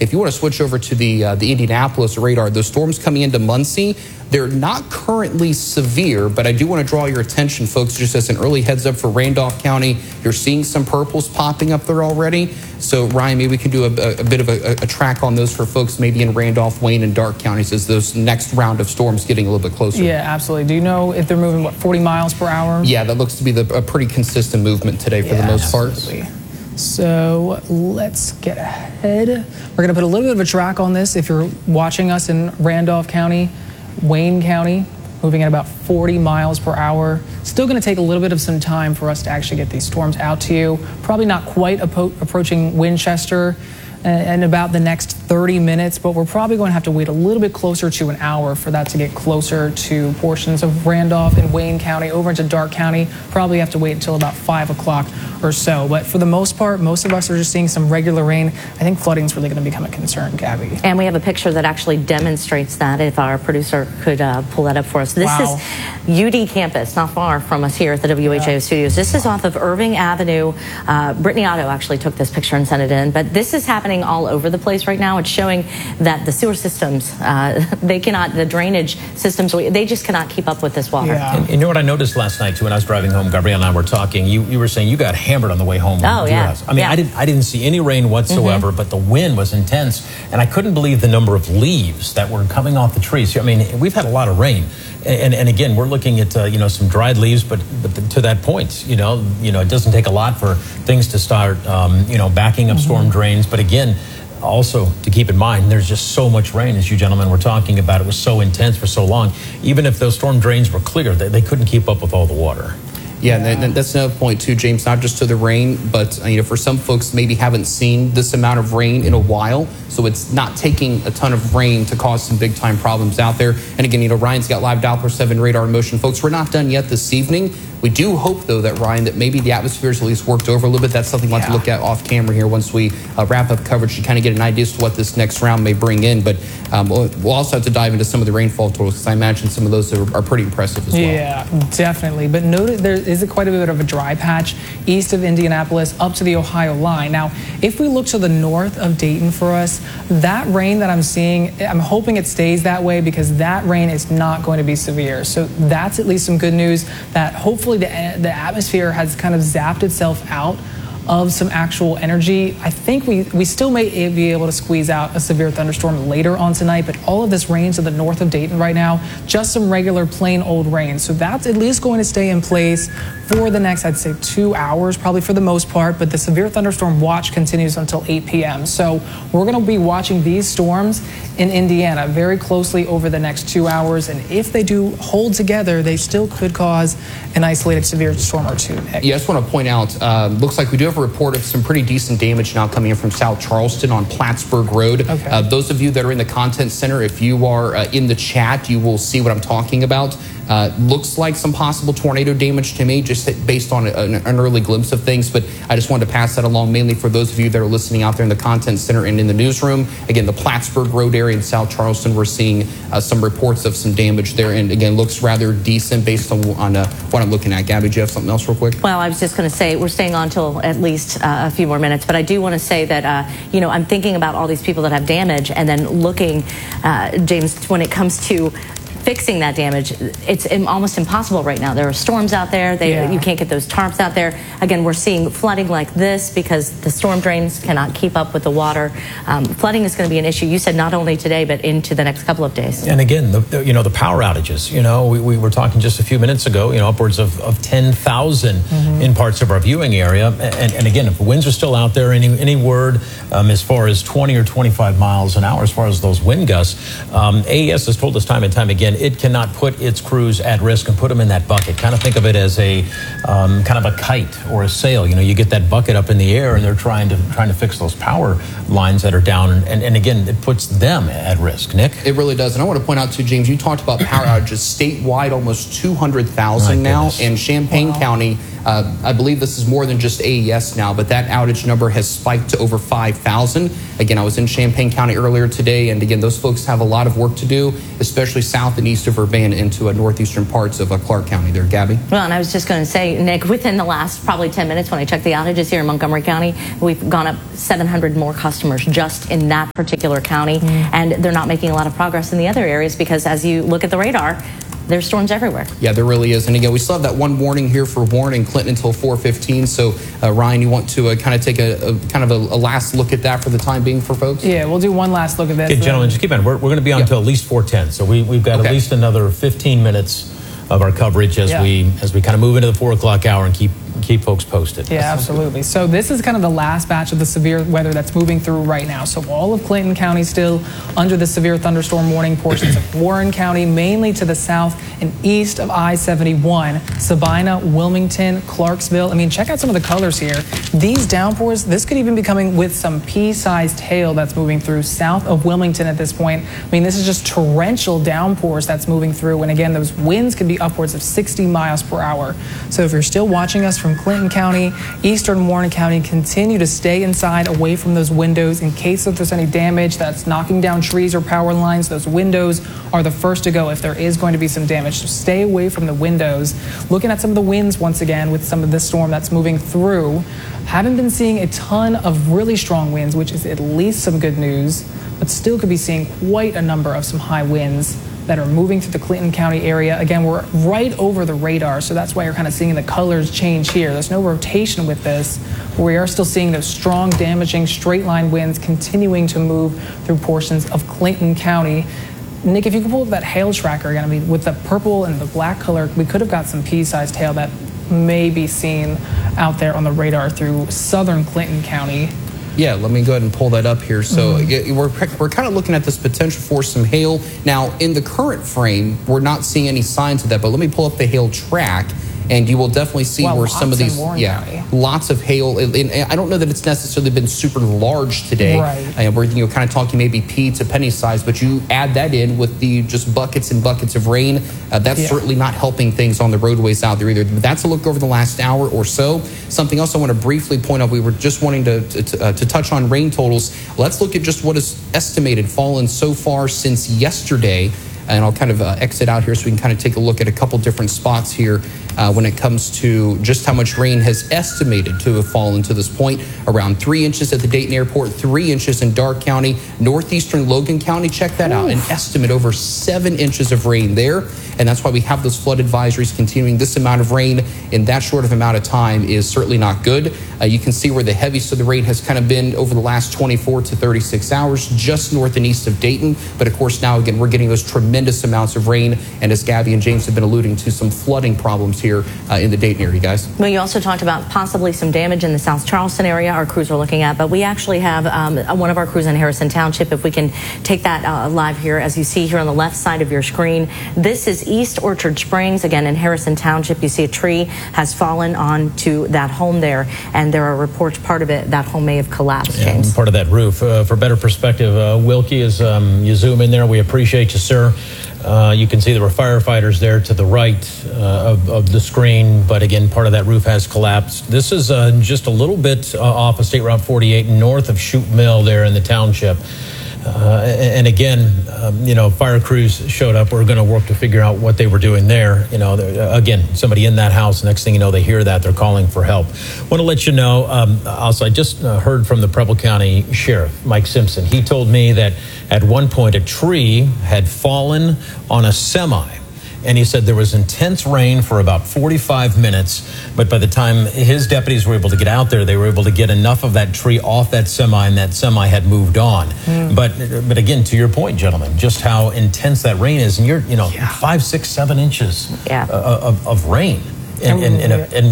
If you want to switch over to the Indianapolis radar, those storms coming into Muncie, they're not currently severe, but I do want to draw your attention, folks, just as an early heads up for Randolph County. You're seeing some purples popping up there already. So, Ryan, maybe we can do a bit of a track on those for folks maybe in Randolph, Wayne, and Darke counties as those next round of storms getting a little bit closer. Yeah, absolutely. Do you know if they're moving, 40 miles per hour? Yeah, that looks to be a pretty consistent movement today for the most part. So let's get ahead. We're going to put a little bit of a track on this if you're watching us in Randolph County, Wayne County, moving at about 40 miles per hour. Still going to take a little bit of some time for us to actually get these storms out to you. Probably not quite approaching Winchester in about the next 30 minutes, but we're probably going to have to wait a little bit closer to an hour for that to get closer to portions of Randolph and Wayne County. Over into Darke County, probably have to wait until about 5 o'clock or so. But for the most part, most of us are just seeing some regular rain. I think flooding is really going to become a concern, Gabby. And we have a picture that actually demonstrates that, if our producer could pull that up for us. This is UD campus, not far from us here at the WHIO studios. This is off of Irving Avenue. Brittany Otto actually took this picture and sent it in. But this is happening all over the place right now. It's showing that the sewer systems, the drainage systems, they just cannot keep up with this water. Yeah. And you know what I noticed last night too when I was driving home? Gabrielle and I were talking. You were saying you got hammered on the way home. Oh yeah. I mean, I didn't see any rain whatsoever, but the wind was intense, and I couldn't believe the number of leaves that were coming off the trees. I mean, we've had a lot of rain, and again, we're looking at some dried leaves, but to that point, it doesn't take a lot for things to start backing up storm drains. But again, also to keep in mind, there's just so much rain, as you gentlemen were talking about. It was so intense for so long. Even if those storm drains were clear, they couldn't keep up with all the water. Yeah, and that's another point too, James, not just to the rain, but for some folks maybe haven't seen this amount of rain in a while, so it's not taking a ton of rain to cause some big time problems out there. And again, Ryan's got live Doppler 7 radar in motion. Folks, we're not done yet this evening. We do hope, though, that, Ryan, that maybe the atmosphere's at least worked over a little bit. That's something we'll have to look at off camera here once we wrap up coverage to kind of get an idea as to what this next round may bring in. But we'll also have to dive into some of the rainfall totals, because I imagine some of those are pretty impressive as well. Yeah, definitely. But note there is quite a bit of a dry patch east of Indianapolis up to the Ohio line. Now, if we look to the north of Dayton for us, that rain that I'm seeing, I'm hoping it stays that way, because that rain is not going to be severe. So that's at least some good news, that hopefully the atmosphere has kind of zapped itself out of some actual energy. I think we still may be able to squeeze out a severe thunderstorm later on tonight, but all of this rain to the north of Dayton right now, just some regular plain old rain. So that's at least going to stay in place for the next, I'd say, 2 hours, probably for the most part, but the severe thunderstorm watch continues until 8 p.m. So we're going to be watching these storms in Indiana very closely over the next 2 hours, and if they do hold together, they still could cause an isolated severe storm or two. Yeah, I just want to point out, looks like we do have a report of some pretty decent damage now coming in from South Charleston on Plattsburgh Road. Okay. Those of you that are in the content center, if you are in the chat, you will see what I'm talking about. Looks like some possible tornado damage to me, just based on an early glimpse of things, but I just wanted to pass that along, mainly for those of you that are listening out there in the content center and in the newsroom. Again, the Plattsburgh Road area in South Charleston, we're seeing some reports of some damage there, and again, looks rather decent based on what I'm looking at. Gabby, do you have something else real quick? Well, I was just going to say, we're staying on till at least a few more minutes, but I do want to say that, I'm thinking about all these people that have damage, and then looking, James, when it comes to fixing that damage, it's almost impossible right now. There are storms out there. You can't get those tarps out there. Again, we're seeing flooding like this because the storm drains cannot keep up with the water. Flooding is going to be an issue. You said not only today, but into the next couple of days. And again, the power outages. We were talking just a few minutes ago. Upwards of 10,000 in parts of our viewing area. And again, if the winds are still out there, any word as far as 20 or 25 miles an hour, as far as those wind gusts, AES has told us time and time again, it cannot put its crews at risk and put them in that bucket. Kind of think of it as a kind of a kite or a sail. You get that bucket up in the air, and they're trying to fix those power lines that are down. And again, it puts them at risk. Nick? It really does. And I want to point out too, James, you talked about power outages statewide, almost 200,000 now, and Champaign County I believe this is more than just AES now, but that outage number has spiked to over 5,000. Again, I was in Champaign County earlier today, and again, those folks have a lot of work to do, especially south and east of Urbana into northeastern parts of Clark County there. Gabby? Well, and I was just going to say, Nick, within the last probably 10 minutes when I checked the outages here in Montgomery County, we've gone up 700 more customers just in that particular county, and they're not making a lot of progress in the other areas because as you look at the radar, there's storms everywhere. Yeah, there really is. And again, we still have that one warning here for Warren and Clinton until 4:15. So, Ryan, you want to kind of take a last look at that for the time being for folks? Yeah, we'll do one last look at this. Okay, gentlemen, just keep in mind, we're going to be on until at least 4:10. So we've got at least another 15 minutes of our coverage as we kind of move into the 4 o'clock hour and keep folks posted. Yeah, absolutely. So this is kind of the last batch of the severe weather that's moving through right now. So all of Clinton County still under the severe thunderstorm warning, portions of Warren County, mainly to the south and east of I-71, Sabina, Wilmington, Clarksville. I mean, check out some of the colors here. These downpours, this could even be coming with some pea-sized hail that's moving through south of Wilmington at this point. I mean, this is just torrential downpours that's moving through. And again, those winds could be upwards of 60 miles per hour. So if you're still watching us from Clinton County, eastern Warren County, continue to stay inside away from those windows in case if there's any damage that's knocking down trees or power lines. Those windows are the first to go if there is going to be some damage. So stay away from the windows. Looking at some of the winds once again with some of this storm that's moving through. Haven't been seeing a ton of really strong winds, which is at least some good news, but still could be seeing quite a number of some high winds that are moving through the Clinton County area. Again, we're right over the radar, so that's why you're kind of seeing the colors change here. There's no rotation with this, but we are still seeing those strong, damaging, straight-line winds continuing to move through portions of Clinton County. Nick, if you could pull up that hail tracker again, I mean, with the purple and the black color, we could have got some pea-sized hail that may be seen out there on the radar through southern Clinton County. Yeah, let me go ahead and pull that up here. So we're kind of looking at this potential for some hail. Now, in the current frame, we're not seeing any signs of that, but let me pull up the hail track, and you will definitely see where some of these, lots of hail. And I don't know that it's necessarily been super large today. Right. We're kind of talking maybe pea to penny size, but you add that in with the just buckets and buckets of rain. That's certainly not helping things on the roadways out there either. But that's a look over the last hour or so. Something else I want to briefly point out, we were just wanting to touch on rain totals. Let's look at just what is estimated fallen so far since yesterday. And I'll kind of exit out here so we can kind of take a look at a couple different spots here when it comes to just how much rain has estimated to have fallen to this point. Around 3 inches at the Dayton Airport, 3 inches in Darke County, northeastern Logan County. Check that out. An estimate over 7 inches of rain there. And that's why we have those flood advisories continuing. This amount of rain in that short of amount of time is certainly not good. You can see where the heaviest of the rain has kind of been over the last 24 to 36 hours, just north and east of Dayton. But of course, now again, we're getting those tremendous amounts of rain. And as Gabby and James have been alluding to, some flooding problems here in the Dayton area, guys. Well, you also talked about possibly some damage in the South Charleston area our crews are looking at, but we actually have one of our crews in Harrison Township. If we can take that live here, as you see here on the left side of your screen, this is East Orchard Springs. Again, in Harrison Township, you see a tree has fallen onto that home there, and there are reports part of it, that home may have collapsed, James. Part of that roof. For better perspective, Wilkie, as you zoom in there, we appreciate you, sir. You can see there were firefighters there to the right of the screen, but again, part of that roof has collapsed. This is just a little bit off of State Route 48, north of Chute Mill there in the township. And again, fire crews showed up. We're going to work to figure out what they were doing there. Again, somebody in that house. Next thing you know, they hear that. They're calling for help. Want to let you know, also, I just heard from the Preble County Sheriff, Mike Simpson. He told me that at one point a tree had fallen on a semi. And he said there was intense rain for about 45 minutes, but by the time his deputies were able to get out there, they were able to get enough of that tree off that semi, and that semi had moved on. But again, to your point, gentlemen, just how intense that rain is, and you're 5, 6, 7 inches of rain in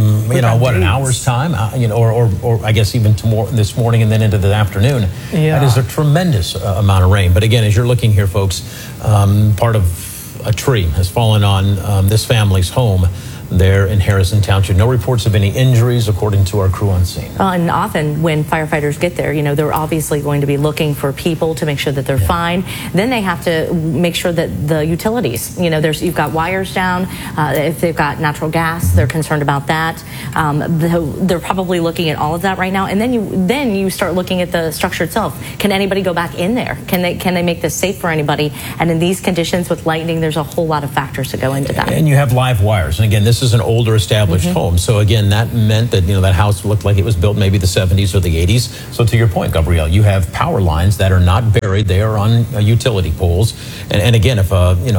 an hour's time, or I guess even tomorrow, this morning, and then into the afternoon. That is a tremendous amount of rain. But again, as you're looking here, folks, part of a tree has fallen on this family's home there in Harrison Township. No reports of any injuries, according to our crew on scene. And often when firefighters get there, they're obviously going to be looking for people to make sure that they're fine. Then they have to make sure that the utilities, you've got wires down. If they've got natural gas, they're concerned about that. They're probably looking at all of that right now. And then you start looking at the structure itself. Can anybody go back in there? Can they make this safe for anybody? And in these conditions with lightning, there's a whole lot of factors that go into that. And you have live wires. And again, this is an older established home. So again, that meant that, that house looked like it was built maybe the 70s or the 80s. So to your point, Gabrielle, you have power lines that are not buried. They are on utility poles. And again, if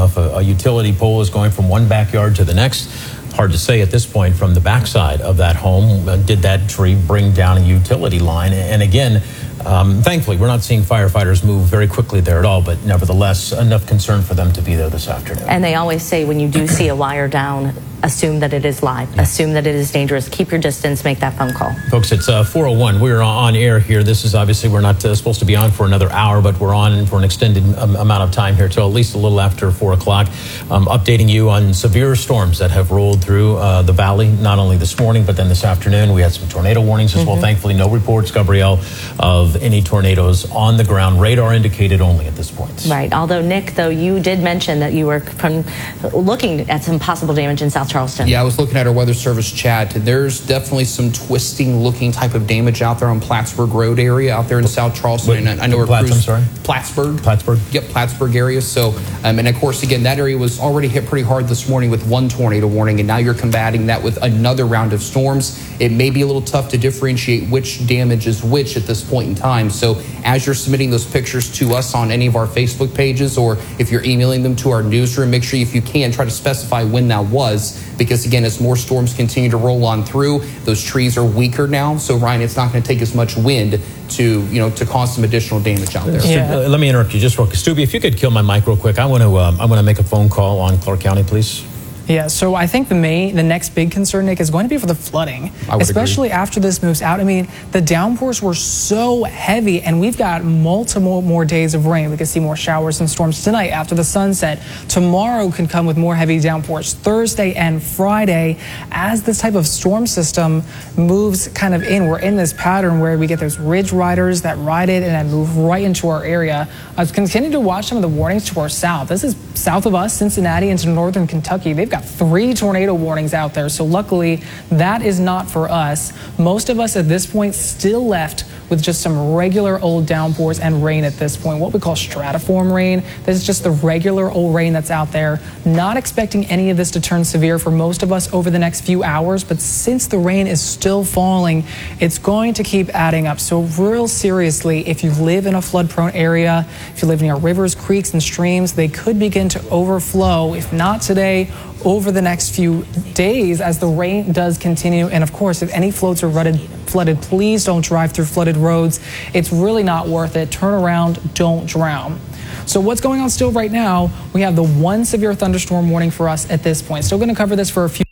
a utility pole is going from one backyard to the next, hard to say at this point from the backside of that home, did that tree bring down a utility line? And again, thankfully, we're not seeing firefighters move very quickly there at all, but nevertheless, enough concern for them to be there this afternoon. And they always say when you do see a wire down, assume that it is live. Assume that it is dangerous. Keep your distance. Make that phone call. Folks, it's 4:01. We're on air here. This is obviously, we're not supposed to be on for another hour, but we're on for an extended amount of time here till at least a little after 4 o'clock. Updating you on severe storms that have rolled through the valley, not only this morning, but then this afternoon. We had some tornado warnings as well. Thankfully, no reports, Gabrielle, of any tornadoes on the ground. Radar indicated only at this point. Right. Although, Nick, you did mention that you were looking at some possible damage in South Charleston. Yeah, I was looking at our weather service chat. There's definitely some twisting looking type of damage out there on Plattsburgh Road area out there in South Charleston. And I know Plattsburgh. Yep, Plattsburgh area. So, and of course, again, that area was already hit pretty hard this morning with one tornado warning, and now you're combating that with another round of storms. It may be a little tough to differentiate which damage is which at this point in time. So as you're submitting those pictures to us on any of our Facebook pages, or if you're emailing them to our newsroom, make sure if you can try to specify when that was, because again, as more storms continue to roll on through, those trees are weaker now. So Ryan, it's not going to take as much wind to cause some additional damage out there. Yeah. Let me interrupt you just real quick. Stubby, if you could kill my mic real quick, I want to make a phone call on Clark County, please. Yeah, so I think the next big concern, Nick, is going to be for the flooding, especially after this moves out. I mean, the downpours were so heavy, and we've got multiple more days of rain. We could see more showers and storms tonight after the sunset. Tomorrow can come with more heavy downpours. Thursday and Friday, as this type of storm system moves kind of in, we're in this pattern where we get those ridge riders that ride it and then move right into our area. I've continued to watch some of the warnings to our south. This is south of us, Cincinnati into northern Kentucky. They've got 3 tornado warnings out there, so luckily that is not for us. Most of us at this point still left with just some regular old downpours and rain at this point, what we call stratiform rain. This is just the regular old rain that's out there. Not expecting any of this to turn severe for most of us over the next few hours, but since the rain is still falling, it's going to keep adding up. So real seriously, if you live in a flood-prone area, if you live near rivers, creeks, and streams, they could begin to overflow, if not today, over the next few days as the rain does continue. And of course, if any floats are flooded, please don't drive through flooded roads. It's really not worth it. Turn around, don't drown. So what's going on still right now? We have the 1 severe thunderstorm warning for us at this point. Still going to cover this for a few